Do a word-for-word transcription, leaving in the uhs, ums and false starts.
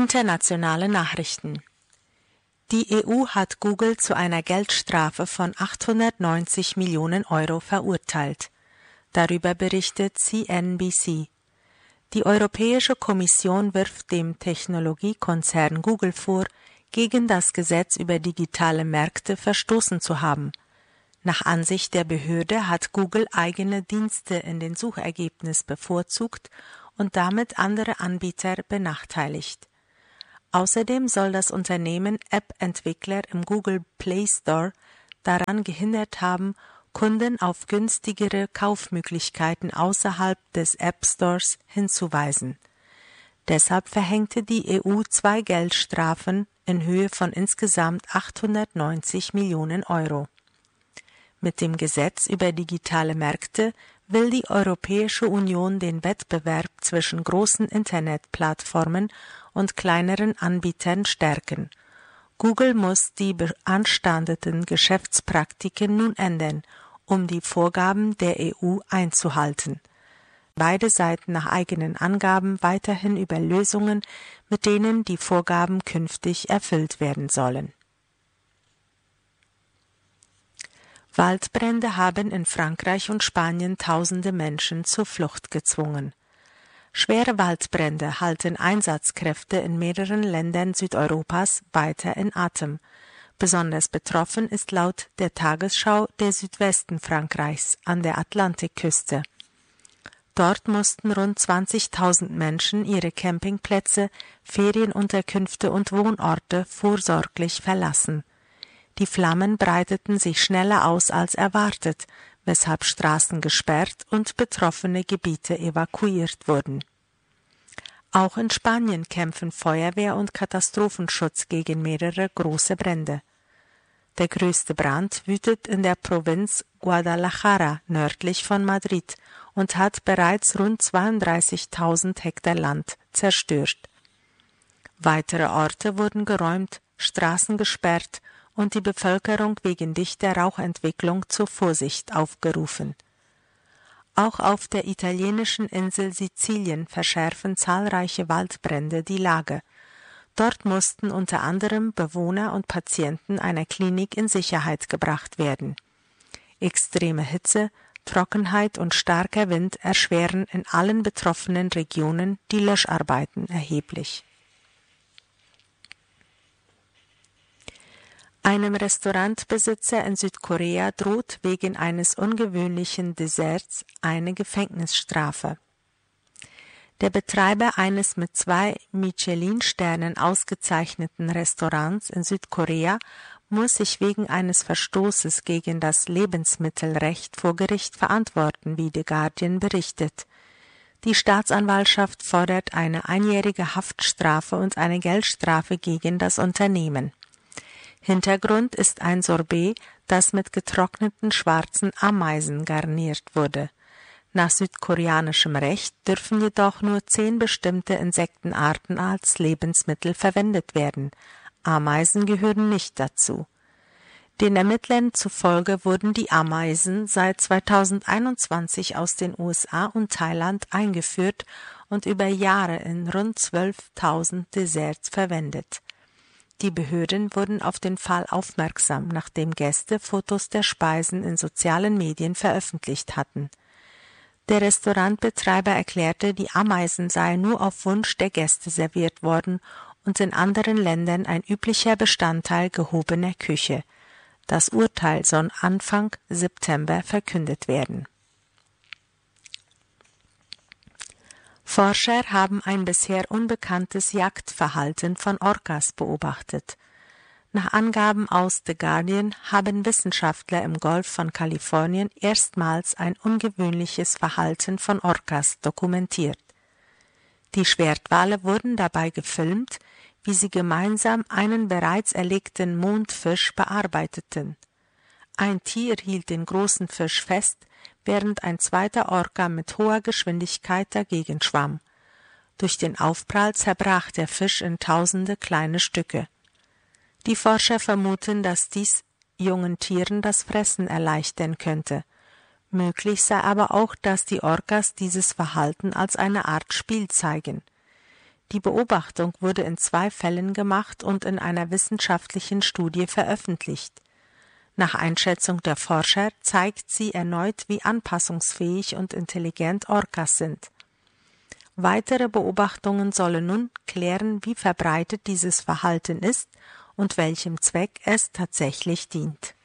Internationale Nachrichten. Die E U hat Google zu einer Geldstrafe von achthundertneunzig Millionen Euro verurteilt. Darüber berichtet C N B C. Die Europäische Kommission wirft dem Technologiekonzern Google vor, gegen das Gesetz über digitale Märkte verstoßen zu haben. Nach Ansicht der Behörde hat Google eigene Dienste in den Suchergebnissen bevorzugt und damit andere Anbieter benachteiligt. Außerdem soll das Unternehmen App-Entwickler im Google Play Store daran gehindert haben, Kunden auf günstigere Kaufmöglichkeiten außerhalb des App Stores hinzuweisen. Deshalb verhängte die E U zwei Geldstrafen in Höhe von insgesamt achthundertneunzig Millionen Euro. Mit dem Gesetz über digitale Märkte will die Europäische Union den Wettbewerb zwischen großen Internetplattformen und kleineren Anbietern stärken. Google muss die beanstandeten Geschäftspraktiken nun ändern, um die Vorgaben der E U einzuhalten. Beide Seiten nach eigenen Angaben weiterhin über Lösungen, mit denen die Vorgaben künftig erfüllt werden sollen. Waldbrände haben in Frankreich und Spanien tausende Menschen zur Flucht gezwungen. Schwere Waldbrände halten Einsatzkräfte in mehreren Ländern Südeuropas weiter in Atem. Besonders betroffen ist laut der Tagesschau der Südwesten Frankreichs an der Atlantikküste. Dort mussten rund zwanzigtausend Menschen ihre Campingplätze, Ferienunterkünfte und Wohnorte vorsorglich verlassen. Die Flammen breiteten sich schneller aus als erwartet, weshalb Straßen gesperrt und betroffene Gebiete evakuiert wurden. Auch in Spanien kämpfen Feuerwehr und Katastrophenschutz gegen mehrere große Brände. Der größte Brand wütet in der Provinz Guadalajara nördlich von Madrid und hat bereits rund zweiunddreißigtausend Hektar Land zerstört. Weitere Orte wurden geräumt, Straßen gesperrt und die Bevölkerung wegen dichter Rauchentwicklung zur Vorsicht aufgerufen. Auch auf der italienischen Insel Sizilien verschärfen zahlreiche Waldbrände die Lage. Dort mussten unter anderem Bewohner und Patienten einer Klinik in Sicherheit gebracht werden. Extreme Hitze, Trockenheit und starker Wind erschweren in allen betroffenen Regionen die Löscharbeiten erheblich. Einem Restaurantbesitzer in Südkorea droht wegen eines ungewöhnlichen Desserts eine Gefängnisstrafe. Der Betreiber eines mit zwei Michelin-Sternen ausgezeichneten Restaurants in Südkorea muss sich wegen eines Verstoßes gegen das Lebensmittelrecht vor Gericht verantworten, wie The Guardian berichtet. Die Staatsanwaltschaft fordert eine einjährige Haftstrafe und eine Geldstrafe gegen das Unternehmen. Hintergrund ist ein Sorbet, das mit getrockneten schwarzen Ameisen garniert wurde. Nach südkoreanischem Recht dürfen jedoch nur zehn bestimmte Insektenarten als Lebensmittel verwendet werden. Ameisen gehören nicht dazu. Den Ermittlern zufolge wurden die Ameisen seit zweitausendeinundzwanzig aus den U S A und Thailand eingeführt und über Jahre in rund zwölftausend Desserts verwendet. Die Behörden wurden auf den Fall aufmerksam, nachdem Gäste Fotos der Speisen in sozialen Medien veröffentlicht hatten. Der Restaurantbetreiber erklärte, die Ameisen seien nur auf Wunsch der Gäste serviert worden und in anderen Ländern ein üblicher Bestandteil gehobener Küche. Das Urteil soll Anfang September verkündet werden. Forscher haben ein bisher unbekanntes Jagdverhalten von Orcas beobachtet. Nach Angaben aus The Guardian haben Wissenschaftler im Golf von Kalifornien erstmals ein ungewöhnliches Verhalten von Orcas dokumentiert. Die Schwertwale wurden dabei gefilmt, wie sie gemeinsam einen bereits erlegten Mondfisch bearbeiteten. Ein Tier hielt den großen Fisch fest, während ein zweiter Orca mit hoher Geschwindigkeit dagegen schwamm. Durch den Aufprall zerbrach der Fisch in tausende kleine Stücke. Die Forscher vermuten, dass dies jungen Tieren das Fressen erleichtern könnte. Möglich sei aber auch, dass die Orcas dieses Verhalten als eine Art Spiel zeigen. Die Beobachtung wurde in zwei Fällen gemacht und in einer wissenschaftlichen Studie veröffentlicht. Nach Einschätzung der Forscher zeigt sie erneut, wie anpassungsfähig und intelligent Orcas sind. Weitere Beobachtungen sollen nun klären, wie verbreitet dieses Verhalten ist und welchem Zweck es tatsächlich dient.